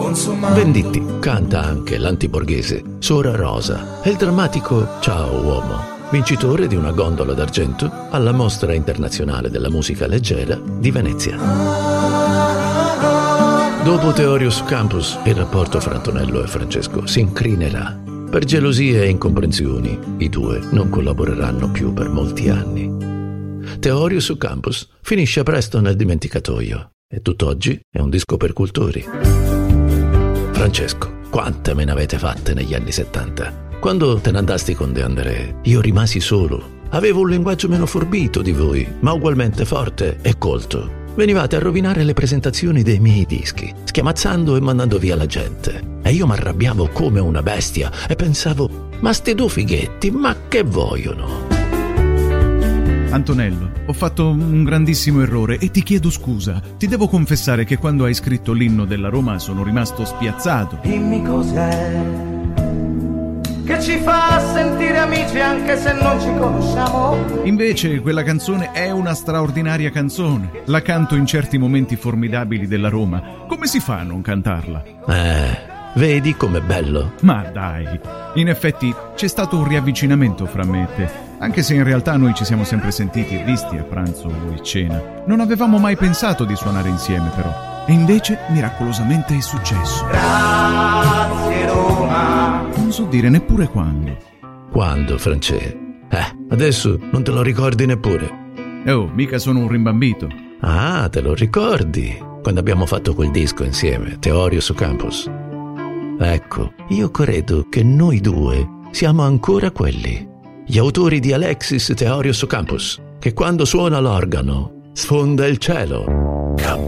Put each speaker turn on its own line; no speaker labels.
Venditti canta anche l'antiborghese Sora Rosa e il drammatico Ciao uomo, vincitore di una gondola d'argento alla Mostra Internazionale della Musica Leggera di Venezia. Dopo Teorio su Campus, il rapporto fra Antonello e Francesco si incrinerà. Per gelosie e incomprensioni, i due non collaboreranno più per molti anni. Teorio su Campus finisce presto nel dimenticatoio e tutt'oggi è un disco per cultori. Francesco, quante me ne avete fatte negli anni 70? Quando te ne andasti con De André, io rimasi solo. Avevo un linguaggio meno forbito di voi, ma ugualmente forte e colto. Venivate a rovinare le presentazioni dei miei dischi, schiamazzando e mandando via la gente. E io mi arrabbiavo come una bestia e pensavo, ma sti due fighetti, ma che vogliono?
Antonello, ho fatto un grandissimo errore e ti chiedo scusa. Ti devo confessare che quando hai scritto l'inno della Roma sono rimasto spiazzato.
Dimmi cos'è che ci fa sentire amici anche se non ci conosciamo.
Invece quella canzone è una straordinaria canzone. La canto in certi momenti formidabili della Roma. Come si fa a non cantarla?
Vedi com'è bello?
Ma dai, in effetti c'è stato un riavvicinamento fra me e te, anche se in realtà noi ci siamo sempre sentiti e visti a pranzo o a cena. Non avevamo mai pensato di suonare insieme però, e invece miracolosamente è successo.
Grazie Roma.
Non so dire neppure quando.
Quando, Francesco? Adesso non te lo ricordi neppure.
Oh, mica sono un rimbambito.
Ah, te lo ricordi? Quando abbiamo fatto quel disco insieme, Teorio su Campus. Ecco, io credo che noi due siamo ancora quelli, gli autori di Alexis Teorio su Campus, che quando suona l'organo sfonda il cielo.